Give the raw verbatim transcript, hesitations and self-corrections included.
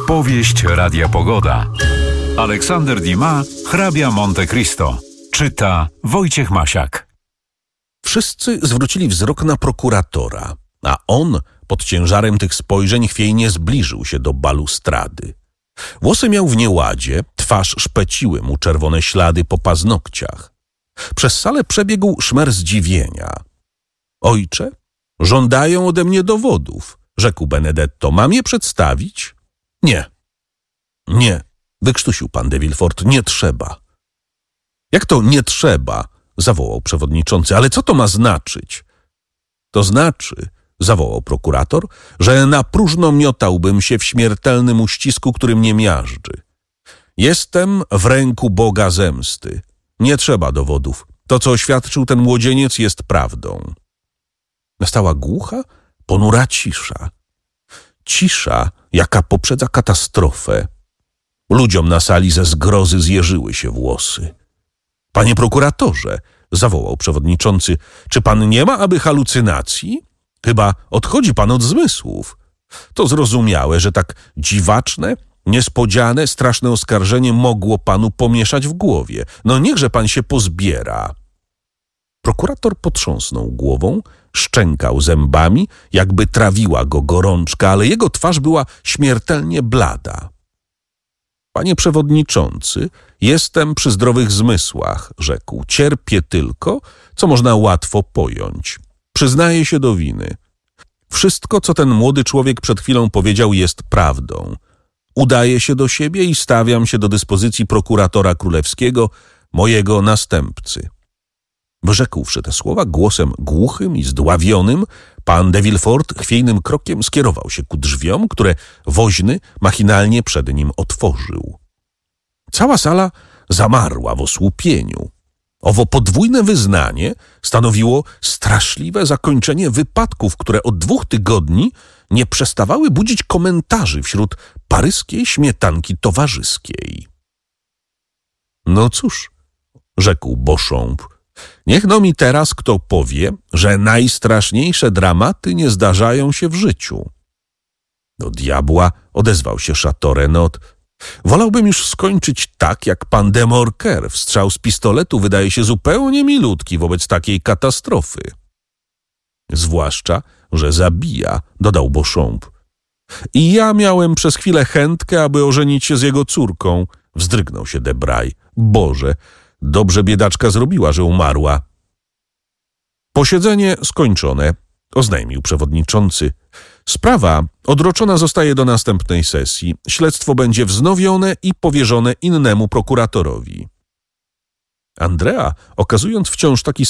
Powieść Radia Pogoda. Aleksander Dumas, Hrabia Monte Cristo. Czyta Wojciech Masiak. Wszyscy zwrócili wzrok na prokuratora, a on pod ciężarem tych spojrzeń chwiejnie zbliżył się do balustrady. Włosy miał w nieładzie, twarz szpeciły mu czerwone ślady po paznokciach. Przez salę przebiegł szmer zdziwienia. Ojcze, żądają ode mnie dowodów, rzekł Benedetto. Mam je przedstawić? Nie. Nie, wykrztusił pan de Villefort, nie trzeba. Jak to nie trzeba? Zawołał przewodniczący. Ale co to ma znaczyć? To znaczy, zawołał prokurator, że na próżno miotałbym się w śmiertelnym uścisku, który mnie miażdży. Jestem w ręku Boga zemsty. Nie trzeba dowodów. To, co oświadczył ten młodzieniec, jest prawdą. Nastała głucha, ponura cisza. Cisza, jaka poprzedza katastrofę. Ludziom na sali ze zgrozy zjeżyły się włosy. Panie prokuratorze, zawołał przewodniczący, czy pan nie ma aby halucynacji? Chyba odchodzi pan od zmysłów. To zrozumiałe, że tak dziwaczne, niespodziane, straszne oskarżenie mogło panu pomieszać w głowie. No niechże pan się pozbiera. Prokurator potrząsnął głową, szczękał zębami, jakby trawiła go gorączka, ale jego twarz była śmiertelnie blada. Panie przewodniczący, jestem przy zdrowych zmysłach, rzekł. Cierpię tylko, co można łatwo pojąć. Przyznaję się do winy. Wszystko, co ten młody człowiek przed chwilą powiedział, jest prawdą. Udaję się do siebie i stawiam się do dyspozycji prokuratora królewskiego, mojego następcy. Wyrzekłszy te słowa głosem głuchym i zdławionym, pan de Villefort chwiejnym krokiem skierował się ku drzwiom, które woźny machinalnie przed nim otworzył. Cała sala zamarła w osłupieniu. Owo podwójne wyznanie stanowiło straszliwe zakończenie wypadków, które od dwóch tygodni nie przestawały budzić komentarzy wśród paryskiej śmietanki towarzyskiej. No cóż, rzekł Beauchamp, niech no mi teraz kto powie, że najstraszniejsze dramaty nie zdarzają się w życiu. Do diabła, odezwał się Chateaurenaud. Wolałbym już skończyć tak, jak pan de Morcer. Strzał z pistoletu wydaje się zupełnie milutki wobec takiej katastrofy. Zwłaszcza, że zabija, dodał Beauchamp. I ja miałem przez chwilę chętkę, aby ożenić się z jego córką. Wzdrygnął się Debray. Boże, dobrze biedaczka zrobiła, że umarła. Posiedzenie skończone, oznajmił przewodniczący. Sprawa odroczona zostaje do następnej sesji. Śledztwo będzie wznowione i powierzone innemu prokuratorowi. Andrea, okazując wciąż taki